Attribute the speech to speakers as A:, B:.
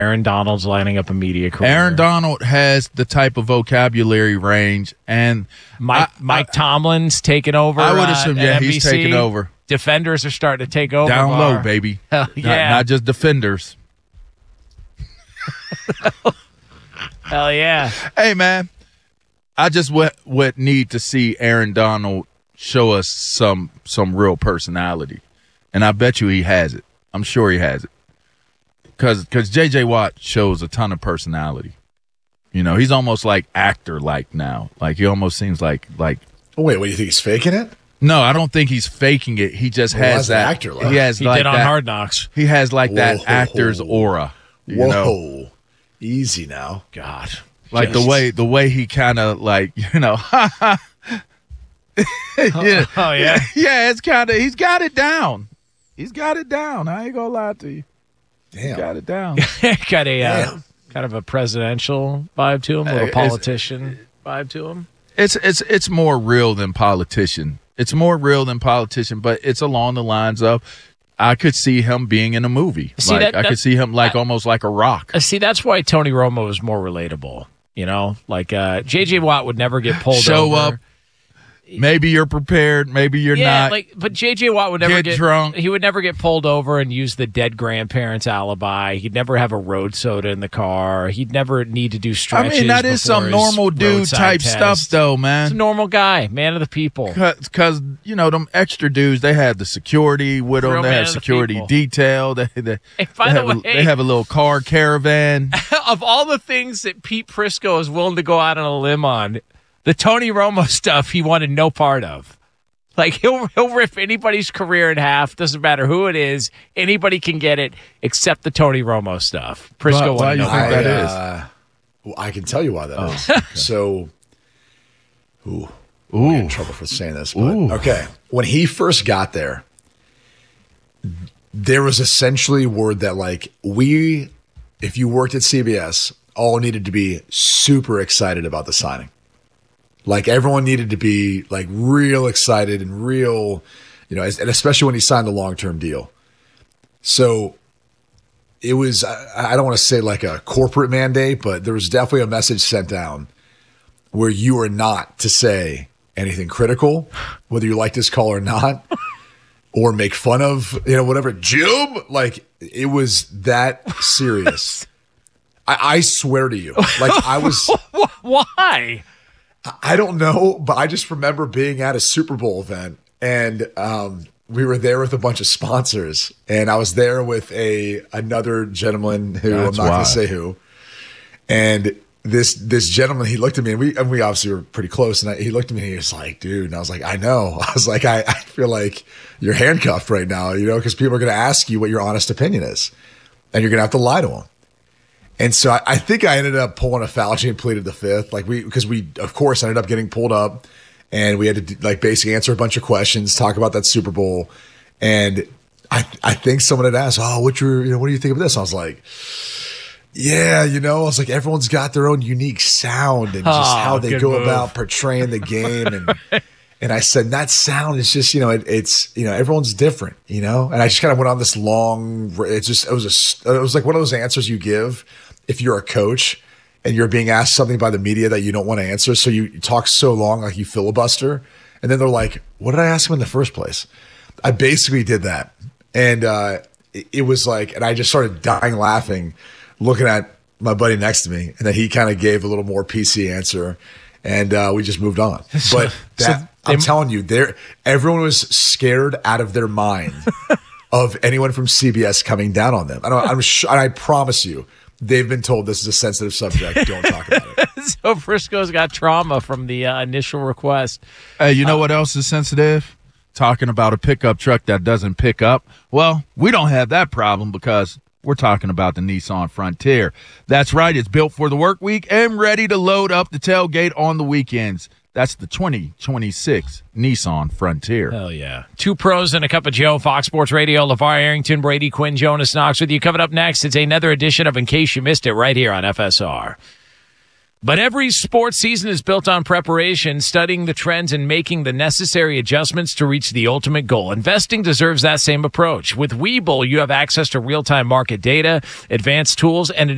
A: Aaron Donald's lining up a media career.
B: Aaron Donald has the type of vocabulary range, and
A: Mike Tomlin's taking over.
B: I would assume, he's taking over.
A: Defenders are starting to take over.
B: Down low, baby.
A: Hell yeah.
B: Not just defenders.
A: Hell yeah.
B: Hey, man, I just would need to see Aaron Donald show us some real personality, and I bet you he has it. I'm sure he has it. Because J.J. Watt shows a ton of personality. You know, he's almost like actor-like now. Like, he almost seems like.
C: Oh, wait, what, you think he's faking it?
B: No, I don't think he's faking it. He just has that.
C: Actor-like.
A: He did on Hard Knocks.
B: He has like that actor's aura. You know?
C: Easy now.
A: God.
B: Like the way he kind of like, you know, yeah.
A: Oh, yeah.
B: Yeah, it's kind of, he's got it down. He's got it down. I ain't gonna lie to you.
C: Damn.
B: He's got it down.
A: Got a kind of a presidential vibe to him, a little politician vibe to him.
B: It's more real than politician. It's more real than politician, but it's along the lines of I could see him being in a movie.
A: See,
B: I could see him like almost like a Rock.
A: See, that's why Tony Romo is more relatable. You know, like J.J. Watt would never get pulled over.
B: Show up. Maybe you're prepared. Maybe you're not.
A: But J.J. Watt would never
B: get drunk.
A: He would never get pulled over and use the dead grandparents' alibi. He'd never have a road soda in the car. He'd never need to do stretches.
B: I mean, that is some normal dude type stuff, though, man.
A: It's a normal guy, man of the people.
B: Because you know them extra dudes, they have the security with them. They have security detail. They have a little car caravan.
A: Of all the things that Pete Prisco is willing to go out on a limb on, the Tony Romo stuff he wanted no part of. Like, he'll rip anybody's career in half. Doesn't matter who it is. Anybody can get it except the Tony Romo stuff. Prisco
B: why do you think that is?
C: Well, I can tell you why that is. So, I'm in trouble for saying this. But, okay. When he first got there, there was essentially word that, like, if you worked at CBS, all needed to be super excited about the signing. Like, everyone needed to be like real excited and real, you know, and especially when he signed the long-term deal. So it was, I don't want to say like a corporate mandate, but there was definitely a message sent down where you are not to say anything critical, whether you like this call or not, or make fun of, you know, whatever. Jim, like, it was that serious. I swear to you, like, I was.
A: Why?
C: I don't know, but I just remember being at a Super Bowl event, and we were there with a bunch of sponsors, and I was there with another gentleman who I'm not going to say who, and this gentleman, he looked at me, and we obviously were pretty close, and he looked at me, and he was like, dude, and I was like, I know. I was like, I feel like you're handcuffed right now, you know, because people are going to ask you what your honest opinion is, and you're going to have to lie to them. And so I think I ended up pulling a Fauci and pleaded the fifth, because we of course ended up getting pulled up, and we had to like basically answer a bunch of questions, talk about that Super Bowl, and I think someone had asked, "Oh, what do you think of this?" I was like, "Yeah, you know," I was like, everyone's got their own unique sound and just how they go about portraying the game, and I said that sound is just, you know, it's, you know, everyone's different, you know, and I just kind of went on this long. It was like one of those answers you give if you're a coach and you're being asked something by the media that you don't want to answer. So you talk so long, like you filibuster. And then they're like, what did I ask him in the first place? I basically did that. And it was like, and I just started dying laughing, looking at my buddy next to me. And then he kind of gave a little more PC answer. And we just moved on. But I'm telling you, everyone was scared out of their mind of anyone from CBS coming down on them. And I promise you, they've been told this is a sensitive subject. Don't talk about it.
A: So Frisco's got trauma from the initial request.
B: Hey, you know what else is sensitive? Talking about a pickup truck that doesn't pick up. Well, we don't have that problem because we're talking about the Nissan Frontier. That's right. It's built for the work week and ready to load up the tailgate on the weekends. That's the 2026 Nissan Frontier.
A: Hell yeah. Two pros and a cup of Joe, Fox Sports Radio, LeVar Arrington, Brady Quinn, Jonas Knox with you. Coming up next, it's another edition of In Case You Missed It right here on FSR. But every sports season is built on preparation, studying the trends, and making the necessary adjustments to reach the ultimate goal. Investing deserves that same approach. With Webull, you have access to real-time market data, advanced tools, and